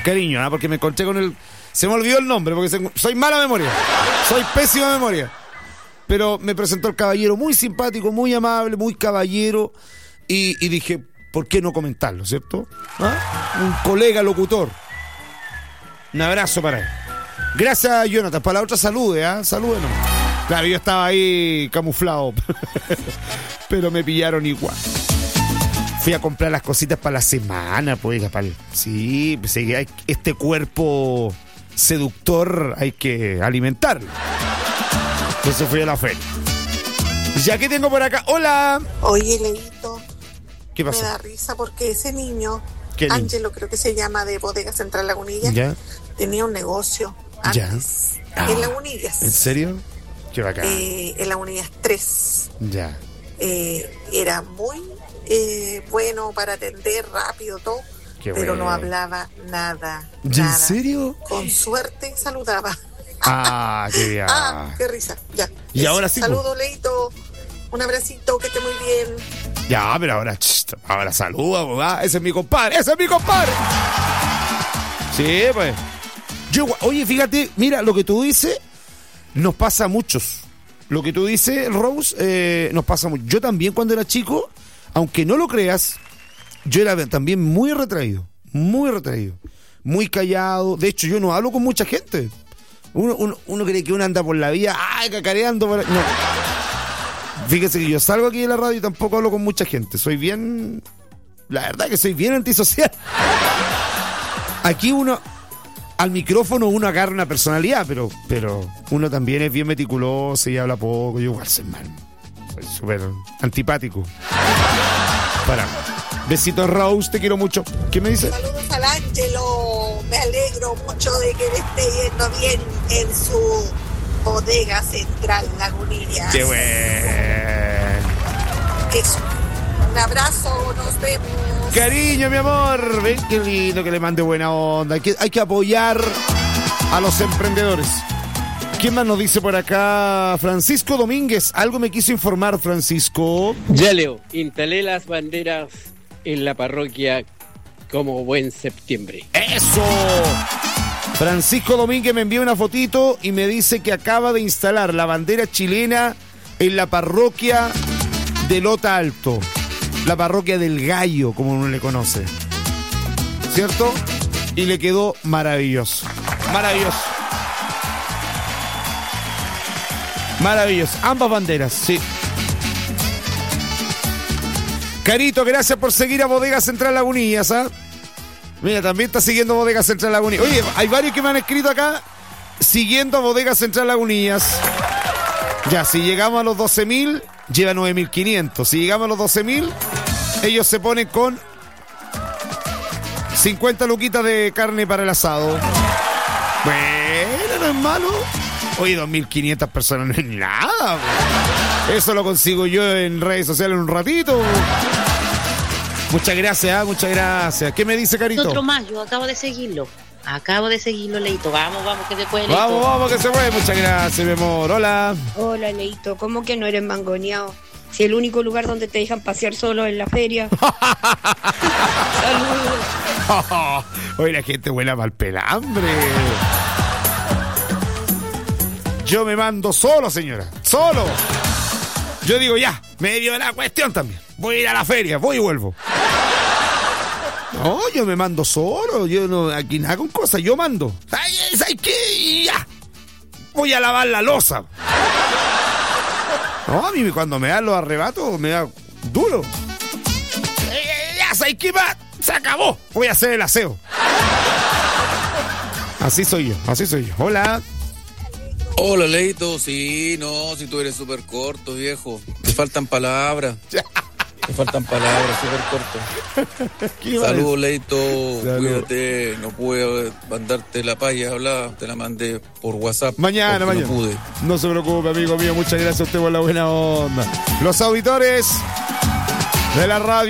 Cariño, ¿ah? Porque me encontré con el... Se me olvidó el nombre, porque soy mala memoria. Soy pésima memoria. Pero me presentó el caballero muy simpático, muy amable, muy caballero. Y dije, ¿por qué no comentarlo, cierto? ¿Ah? Un colega locutor. Un abrazo para él. Gracias, Jonathan. Para la otra salude, ¿ah? Salúdenos. Claro, yo estaba ahí camuflado. Pero me pillaron igual. Fui a comprar las cositas para la semana, pues. Sí, pues, este cuerpo seductor hay que alimentarlo. Entonces fui a la feria. Ya que tengo por acá. ¡Hola! Oye, Leito. ¿Qué pasó? Me da risa porque ese niño, ¿Qué niño? Ángelo creo que se llama, de Bodega Central Lagunillas, ¿Ya? tenía un negocio antes en Lagunillas. ¿En serio? Qué bacán. En Lagunillas 3. Ya. Era muy bueno para atender rápido todo, Qué pero bueno. no hablaba nada. ¿Ya en nada. serio? Con suerte saludaba. Qué bien. Qué risa. Ya. Y ahora sí, Saludos, Leito. Un abracito, que esté muy bien. Ya, pero ahora saluda, ¿verdad? Ese es mi compadre. Sí, pues. Oye, fíjate, mira, lo que tú dices nos pasa a muchos. Lo que tú dices, Rose, nos pasa mucho. Yo también, cuando era chico, aunque no lo creas, yo era también muy retraído, muy callado. De hecho, yo no hablo con mucha gente. Uno cree que uno anda por la vía, cacareando. No. Fíjese que yo salgo aquí de la radio y tampoco hablo con mucha gente. La verdad que soy bien antisocial. Aquí al micrófono uno agarra una personalidad, pero uno también es bien meticuloso y habla poco. Yo igual soy súper antipático. Besitos, Rose, te quiero mucho. ¿Qué me dice? Saludos al Ángelo. Me alegro mucho de que le esté yendo bien en su Bodega Central Lagunillas. ¡Qué bueno! Eso. Un abrazo, nos vemos. Cariño, mi amor. Ven qué lindo que le mande buena onda. Hay que apoyar a los emprendedores. ¿Quién más nos dice por acá? Francisco Domínguez. Algo me quiso informar, Francisco. Ya, Leo, instalé las banderas en la parroquia como buen septiembre. ¡Eso! Francisco Domínguez me envía una fotito y me dice que acaba de instalar la bandera chilena en la parroquia de Lota Alto. La parroquia del Gallo, como uno le conoce. ¿Cierto? Y le quedó maravilloso. Maravilloso. Maravilloso. Ambas banderas, sí. Carito, gracias por seguir a Bodega Central Lagunillas, ¿ah? Mira, también está siguiendo Bodega Central Lagunillas. Oye, hay varios que me han escrito acá siguiendo a Bodega Central Lagunillas. Ya, si llegamos a los 12.000, lleva 9.500. Si llegamos a los 12.000, ellos se ponen con 50 luquitas de carne para el asado. Bueno, no es malo. Oye, 2.500 personas no es nada. Eso lo consigo yo en redes sociales en un ratito. Muchas gracias, muchas gracias. ¿Qué me dice, Carito? Otro más, yo acabo de seguirlo, Leito. Vamos, que se puede, Leito. Vamos, que se puede. Muchas gracias, mi amor. Hola. Hola, Leito. ¿Cómo que no eres mangoneado? Si el único lugar donde te dejan pasear solo es la feria. Saludos. Oye, la gente vuela mal pelambre. Yo me mando solo, señora. Solo. Yo digo, ya, medio de la cuestión también. Voy a ir a la feria, voy y vuelvo. No, yo me mando solo. Yo no, aquí nada con cosas, yo mando. ¿Sabes qué? Ya. Voy a lavar la loza. No, a mí cuando me dan los arrebatos, me da duro. Ya, ¿sabes qué va? Se acabó. Voy a hacer el aseo. Así soy yo. Hola. Hola, Leito. Sí, no, si tú eres súper corto, viejo. Te faltan palabras. Súper corto. Saludos, Leito. Salud. Cuídate. No pude mandarte la paya hablar. Te la mandé por WhatsApp. Mañana. No pude. No se preocupe, amigo mío. Muchas gracias a usted por la buena onda. Los auditores de la radio.